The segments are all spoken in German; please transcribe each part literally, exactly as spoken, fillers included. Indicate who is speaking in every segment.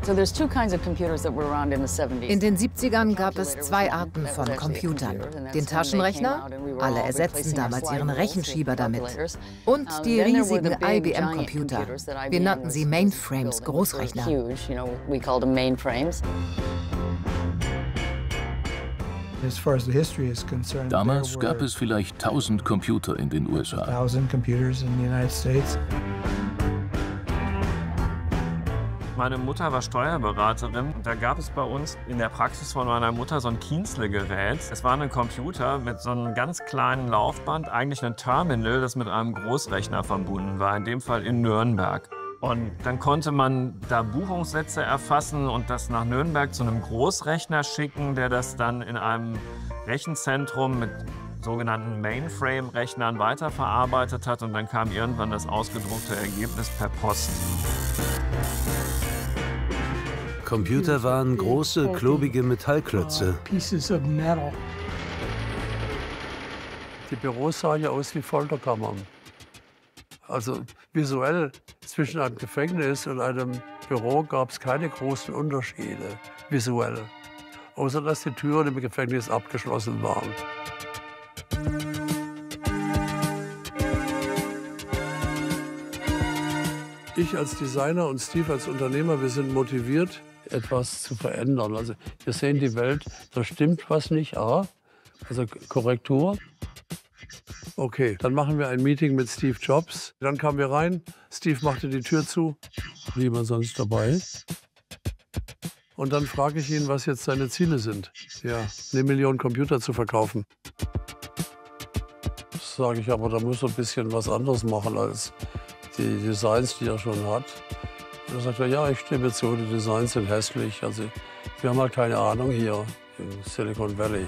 Speaker 1: In den siebzigern gab es zwei Arten von Computern. Den Taschenrechner, alle ersetzten damals ihren Rechenschieber damit, und die riesigen I B M-Computer. Wir nannten sie Mainframes, Großrechner.
Speaker 2: Damals gab es vielleicht tausend Computer in den U S A.
Speaker 3: Meine Mutter war Steuerberaterin. Da gab es bei uns in der Praxis von meiner Mutter so ein Kienzle-Gerät. Es war ein Computer mit so einem ganz kleinen Laufband, eigentlich ein Terminal, das mit einem Großrechner verbunden war, in dem Fall in Nürnberg. Und dann konnte man da Buchungssätze erfassen und das nach Nürnberg zu einem Großrechner schicken, der das dann in einem Rechenzentrum mit sogenannten Mainframe-Rechnern weiterverarbeitet hat. Und dann kam irgendwann das ausgedruckte Ergebnis per Post.
Speaker 4: Computer waren große, klobige Metallklötze.
Speaker 5: Die Büros sahen ja aus wie Folterkammern. Also visuell zwischen einem Gefängnis und einem Büro gab es keine großen Unterschiede, visuell. Außer dass die Türen im Gefängnis abgeschlossen waren. Ich als Designer und Steve als Unternehmer, wir sind motiviert, etwas zu verändern. Also wir sehen die Welt, da stimmt was nicht, ah, also Korrektur. Okay, dann machen wir ein Meeting mit Steve Jobs. Dann kamen wir rein, Steve machte die Tür zu, wie immer sonst dabei. Und dann frage ich ihn, was jetzt seine Ziele sind. Ja, eine Million Computer zu verkaufen. Das sage ich aber, da muss er ein bisschen was anderes machen als die Designs, die er schon hat. Und dann sagt er, ja, ich stimme zu, die Designs sind hässlich. Also wir haben halt keine Ahnung hier in Silicon Valley.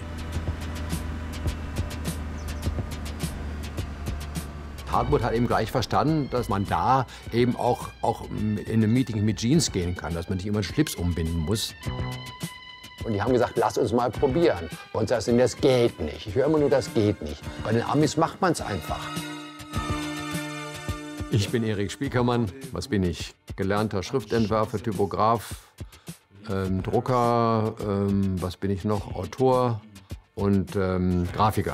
Speaker 6: Hartmut hat eben gleich verstanden, dass man da eben auch, auch in einem Meeting mit Jeans gehen kann, dass man nicht immer einen Schlips umbinden muss. Und die haben gesagt, lass uns mal probieren. Und das, das geht nicht. Ich höre immer nur, das geht nicht. Bei den Amis macht man es einfach. Ich bin Erik Spiekermann. Was bin ich? Gelernter Schriftentwerfer, Typograf, ähm, Drucker, ähm, was bin ich noch? Autor und ähm, Grafiker.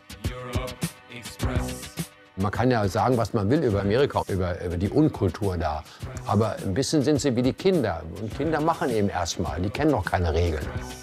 Speaker 6: Man kann ja sagen, was man will über Amerika, über, über die Unkultur da. Aber ein bisschen sind sie wie die Kinder. Und Kinder machen eben erst mal, die kennen noch keine Regeln.